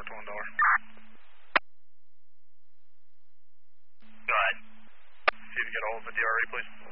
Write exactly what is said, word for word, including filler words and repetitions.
the window door. Go ahead. See if you get a hold of the D R E, please.